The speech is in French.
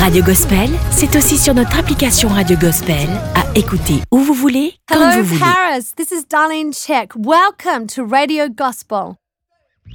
Radio Gospel, c'est aussi sur notre application Radio Gospel, à écouter où vous voulez, quand Hello vous voulez. Paris, this is Darlene Check. Welcome to Radio Gospel.